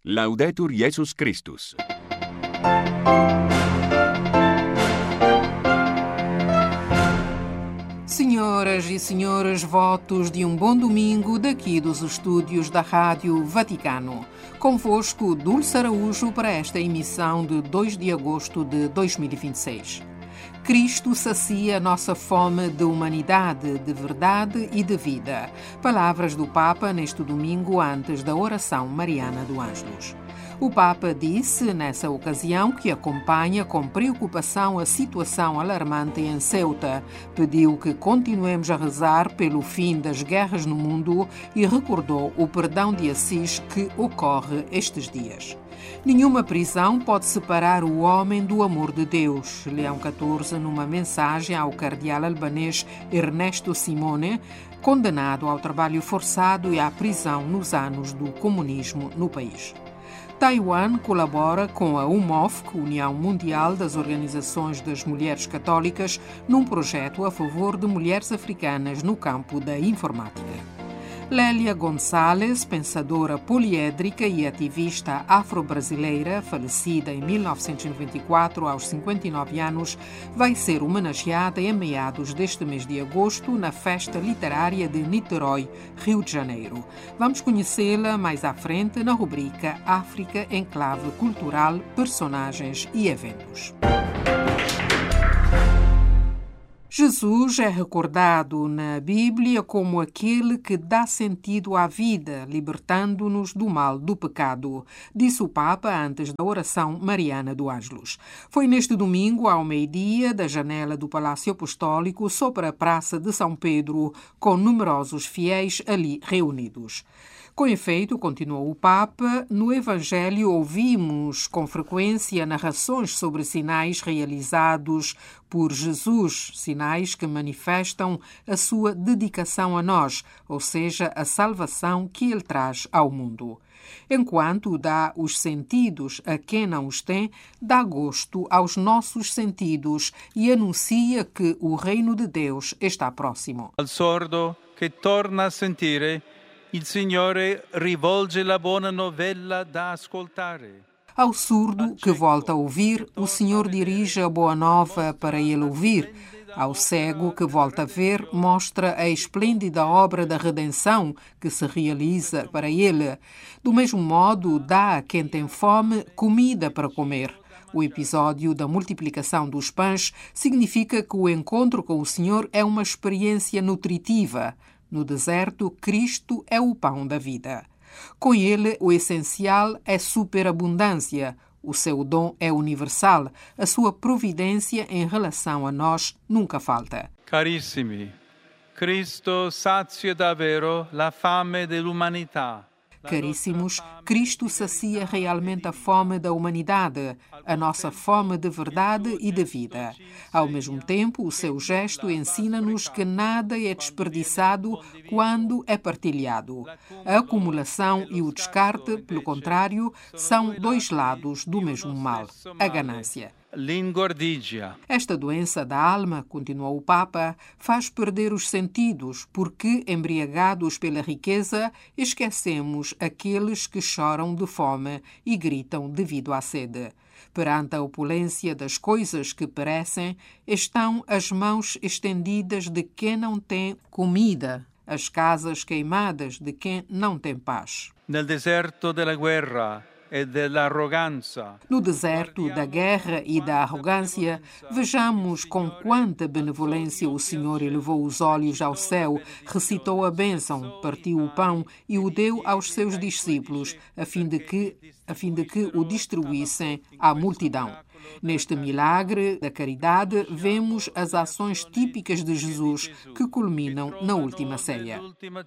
Laudetur Jesus Christus. Senhoras e senhores, votos de um bom domingo daqui dos estúdios da Rádio Vaticano. Convosco, Dulce Araújo, para esta emissão de 2 de agosto de 2026. Cristo sacia nossa fome de humanidade, de verdade e de vida. Palavras do Papa neste domingo antes da oração mariana do Ângelus. O Papa disse, nessa ocasião, que acompanha com preocupação a situação alarmante em Ceuta. Pediu que continuemos a rezar pelo fim das guerras no mundo e recordou o perdão de Assis que ocorre estes dias. Nenhuma prisão pode separar o homem do amor de Deus. Leão XIV, numa mensagem ao cardeal albanês Ernesto Simone, condenado ao trabalho forçado e à prisão nos anos do comunismo no país. Taiwan colabora com a UMOFC, União Mundial das Organizações das Mulheres Católicas, num projeto a favor de mulheres africanas no campo da informática. Lélia Gonçalves, pensadora poliédrica e ativista afro-brasileira, falecida em 1994 aos 59 anos, vai ser homenageada em meados deste mês de agosto na Festa Literária de Niterói, Rio de Janeiro. Vamos conhecê-la mais à frente na rubrica África em Clave Cultural, Personagens e Eventos. Jesus é recordado na Bíblia como aquele que dá sentido à vida, libertando-nos do mal do pecado, disse o Papa antes da oração mariana do Ângelus. Foi neste domingo, ao meio-dia, da janela do Palácio Apostólico, sobre a Praça de São Pedro, com numerosos fiéis ali reunidos. Com efeito, continuou o Papa, no Evangelho ouvimos com frequência narrações sobre sinais realizados por Jesus, sinais que manifestam a sua dedicação a nós, ou seja, a salvação que ele traz ao mundo. Enquanto dá os sentidos a quem não os tem, dá gosto aos nossos sentidos e anuncia que o reino de Deus está próximo. Al sordo che torna a sentire, il Signore rivolge la buona novella da ascoltare. Ao surdo que volta a ouvir, o Senhor dirige a boa nova para ele ouvir. Ao cego que volta a ver, mostra a esplêndida obra da redenção que se realiza para ele. Do mesmo modo, dá a quem tem fome comida para comer. O episódio da multiplicação dos pães significa que o encontro com o Senhor é uma experiência nutritiva. No deserto, Cristo é o pão da vida. Com ele, o essencial é superabundância. O seu dom é universal. A sua providência em relação a nós nunca falta. Carissimi, Cristo sacia davvero la fame dell'umanità. Caríssimos, Cristo sacia realmente a fome da humanidade, a nossa fome de verdade e de vida. Ao mesmo tempo, o seu gesto ensina-nos que nada é desperdiçado quando é partilhado. A acumulação e o descarte, pelo contrário, são dois lados do mesmo mal, a ganância. Esta doença da alma, continuou o Papa, faz perder os sentidos, porque, embriagados pela riqueza, esquecemos aqueles que choram de fome e gritam devido à sede. Perante a opulência das coisas que perecem, estão as mãos estendidas de quem não tem comida, as casas queimadas de quem não tem paz. Nel deserto della guerra, no deserto da guerra e da arrogância, vejamos com quanta benevolência o Senhor elevou os olhos ao céu, recitou a bênção, partiu o pão e o deu aos seus discípulos, a fim de que o distribuíssem à multidão. Neste milagre da caridade, vemos as ações típicas de Jesus que culminam na última ceia.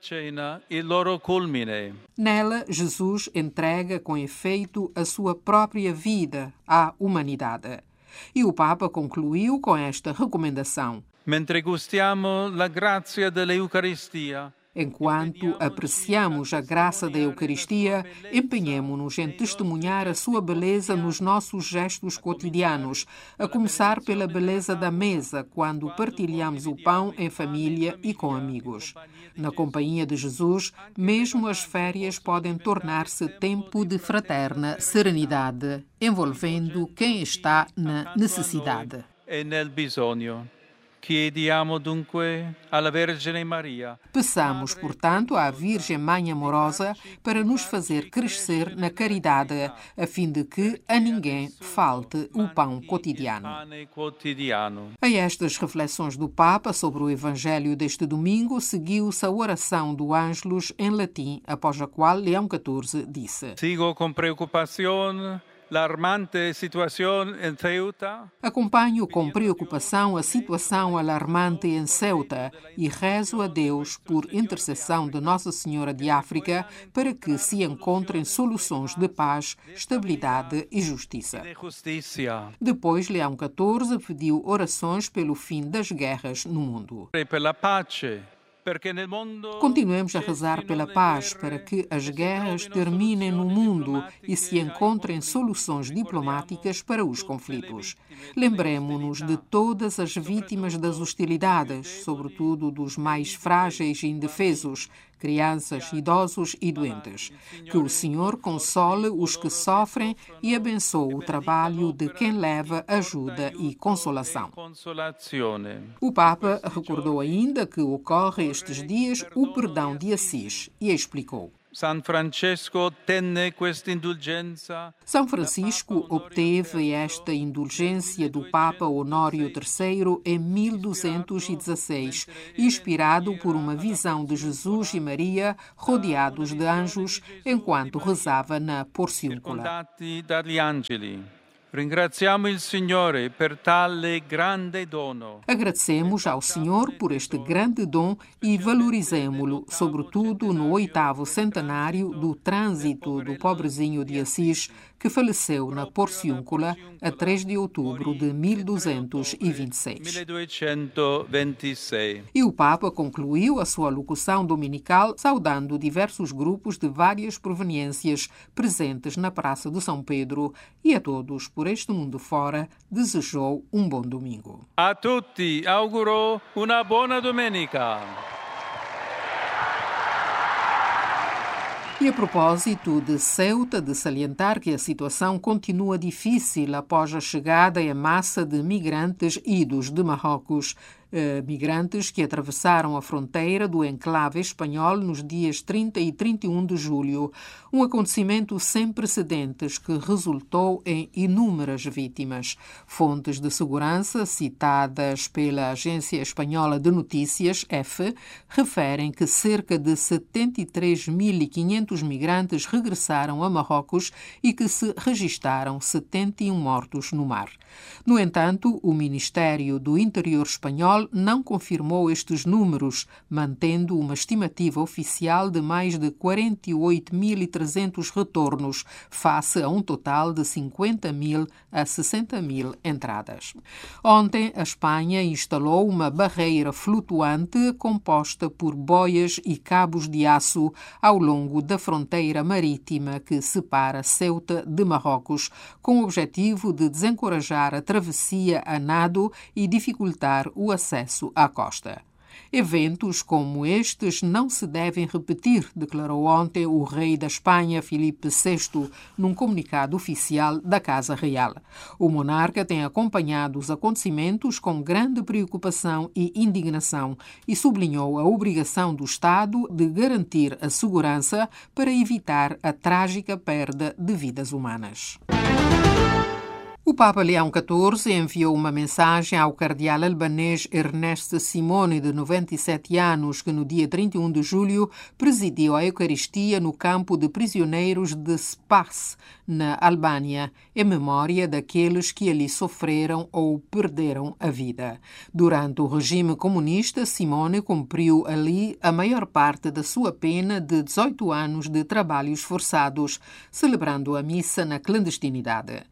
Nela, Jesus entrega com efeito a sua própria vida à humanidade. E o Papa concluiu com esta recomendação. Mentre gustiamo la grazia dell'Eucaristia, Enquanto apreciamos a graça da Eucaristia, empenhemo-nos em testemunhar a sua beleza nos nossos gestos cotidianos, a começar pela beleza da mesa, quando partilhamos o pão em família e com amigos. Na companhia de Jesus, mesmo as férias podem tornar-se tempo de fraterna serenidade, envolvendo quem está na necessidade. E nel bisogno. Chiediamo dunque alla Vergine Maria. Peçamos, portanto, à Virgem Mãe Amorosa para nos fazer crescer na caridade, a fim de que a ninguém falte o pão cotidiano. A estas reflexões do Papa sobre o Evangelho deste domingo, seguiu-se a oração do Ângelus em latim, após a qual Leão XIV disse: Sigo com preocupação l'alarmante situação em Ceuta. Acompanho com preocupação a situação alarmante em Ceuta e rezo a Deus, por intercessão de Nossa Senhora de África, para que se encontrem soluções de paz, estabilidade e justiça. Depois, Leão XIV pediu orações pelo fim das guerras no mundo. Continuemos a rezar pela paz, para que as guerras terminem no mundo e se encontrem soluções diplomáticas para os conflitos. Lembremos-nos de todas as vítimas das hostilidades, sobretudo dos mais frágeis e indefesos, crianças, idosos e doentes. Que o Senhor console os que sofrem e abençoe o trabalho de quem leva ajuda e consolação. O Papa recordou ainda que ocorre estes dias o perdão de Assis e explicou: San Francesco tenne questa indulgenza. São Francisco obteve esta indulgência do Papa Honório III em 1216, inspirado por uma visão de Jesus e Maria rodeados de anjos enquanto rezava na Porciúncula. Ringraziamo il Signore per tale grande dono. Agradecemos ao Senhor por este grande dom e valorizemo-lo, sobretudo no 8º centenário do trânsito do pobrezinho de Assis, que faleceu na Porciúncula a 3 de outubro de 1226. E o Papa concluiu a sua locução dominical saudando diversos grupos de várias proveniências presentes na Praça de São Pedro e a todos por este mundo fora desejou um bom domingo. A tutti auguro una buona domenica. E a propósito de Ceuta, de salientar que a situação continua difícil após a chegada em massa de migrantes idos de Marrocos. Migrantes que atravessaram a fronteira do enclave espanhol nos dias 30 e 31 de julho, um acontecimento sem precedentes que resultou em inúmeras vítimas. Fontes de segurança citadas pela Agência Espanhola de Notícias, EFE, referem que cerca de 73.500 migrantes regressaram a Marrocos e que se registaram 71 mortos no mar. No entanto, o Ministério do Interior espanhol não confirmou estes números, mantendo uma estimativa oficial de mais de 48.300 retornos, face a um total de 50.000 a 60.000 entradas. Ontem, a Espanha instalou uma barreira flutuante composta por boias e cabos de aço ao longo da fronteira marítima que separa Ceuta de Marrocos, com o objetivo de desencorajar a travessia a nado e dificultar o acesso à costa. Eventos como estes não se devem repetir, declarou ontem o rei da Espanha, Filipe VI, num comunicado oficial da Casa Real. O monarca tem acompanhado os acontecimentos com grande preocupação e indignação e sublinhou a obrigação do Estado de garantir a segurança para evitar a trágica perda de vidas humanas. O Papa Leão XIV enviou uma mensagem ao cardeal albanês Ernest Simoni, de 97 anos, que no dia 31 de julho presidiu a Eucaristia no campo de prisioneiros de Spas, na Albânia, em memória daqueles que ali sofreram ou perderam a vida. Durante o regime comunista, Simoni cumpriu ali a maior parte da sua pena de 18 anos de trabalhos forçados, celebrando a missa na clandestinidade.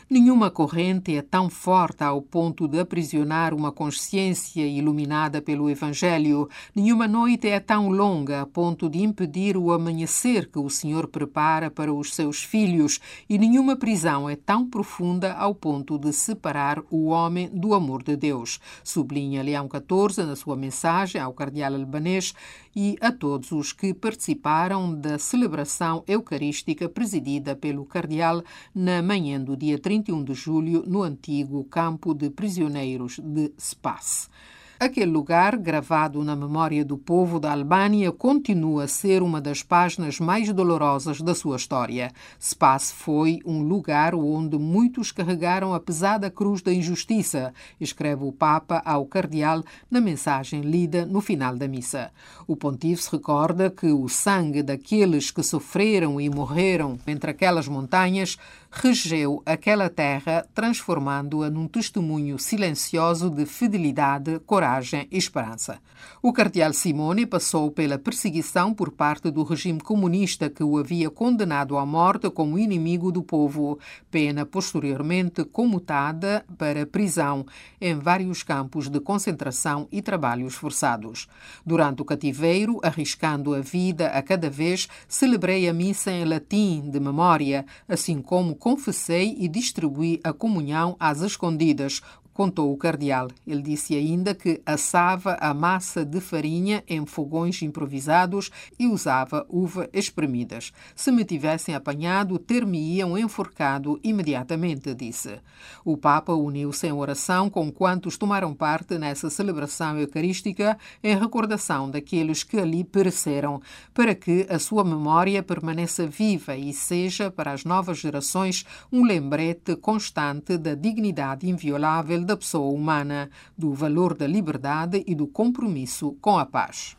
Nenhuma corrente é tão forte ao ponto de aprisionar uma consciência iluminada pelo Evangelho. Nenhuma noite é tão longa a ponto de impedir o amanhecer que o Senhor prepara para os seus filhos. E nenhuma prisão é tão profunda ao ponto de separar o homem do amor de Deus. Sublinha Leão XIV na sua mensagem ao cardeal albanês e a todos os que participaram da celebração eucarística presidida pelo cardeal na manhã do dia 31 de julho no antigo campo de prisioneiros de Spas. Aquele lugar, gravado na memória do povo da Albânia, continua a ser uma das páginas mais dolorosas da sua história. Spas foi um lugar onde muitos carregaram a pesada cruz da injustiça, escreve o Papa ao cardeal na mensagem lida no final da missa. O pontífice recorda que o sangue daqueles que sofreram e morreram entre aquelas montanhas regeu aquela terra, transformando-a num testemunho silencioso de fidelidade, coragem e esperança. O cardeal Simone passou pela perseguição por parte do regime comunista que o havia condenado à morte como inimigo do povo, pena posteriormente comutada para prisão em vários campos de concentração e trabalhos forçados. Durante o cativeiro, arriscando a vida a cada vez, celebrei a missa em latim de memória, assim como confessei e distribuí a comunhão às escondidas, contou o cardeal. Ele disse ainda que assava a massa de farinha em fogões improvisados e usava uva espremidas. Se me tivessem apanhado, ter-me-iam enforcado imediatamente, disse. O Papa uniu-se em oração com quantos tomaram parte nessa celebração eucarística em recordação daqueles que ali pereceram, para que a sua memória permaneça viva e seja, para as novas gerações, um lembrete constante da dignidade inviolável da pessoa humana, do valor da liberdade e do compromisso com a paz.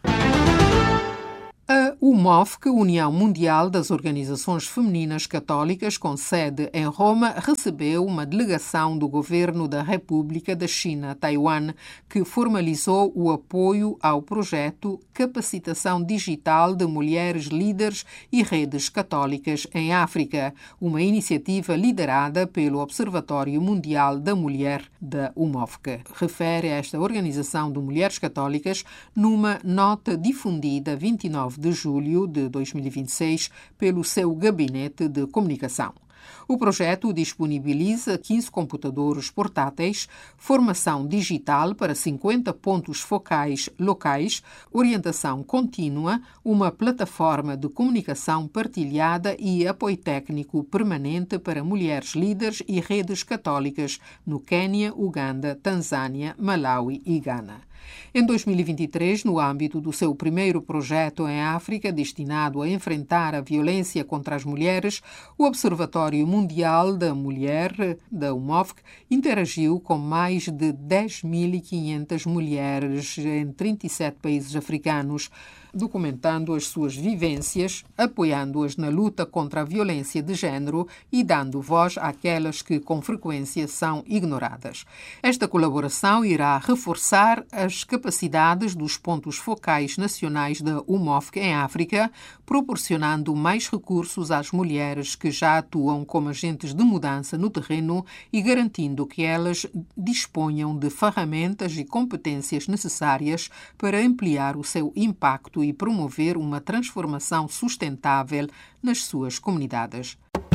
A UMOFC, União Mundial das Organizações Femininas Católicas, com sede em Roma, recebeu uma delegação do governo da República da China, Taiwan, que formalizou o apoio ao projeto Capacitação Digital de Mulheres Líderes e Redes Católicas em África, uma iniciativa liderada pelo Observatório Mundial da Mulher da UMOFC. Refere esta organização de mulheres católicas numa nota difundida 29 de julho de 2026 pelo seu gabinete de comunicação. O projeto disponibiliza 15 computadores portáteis, formação digital para 50 pontos focais locais, orientação contínua, uma plataforma de comunicação partilhada e apoio técnico permanente para mulheres líderes e redes católicas no Quênia, Uganda, Tanzânia, Malawi e Ghana. Em 2023, no âmbito do seu primeiro projeto em África destinado a enfrentar a violência contra as mulheres, o Observatório Mundial da Mulher, da UMOFC, interagiu com mais de 10.500 mulheres em 37 países africanos, documentando as suas vivências, apoiando-as na luta contra a violência de género e dando voz àquelas que com frequência são ignoradas. Esta colaboração irá reforçar as capacidades dos pontos focais nacionais da UMOFC em África, proporcionando mais recursos às mulheres que já atuam como agentes de mudança no terreno e garantindo que elas disponham de ferramentas e competências necessárias para ampliar o seu impacto e promover uma transformação sustentável nas suas comunidades.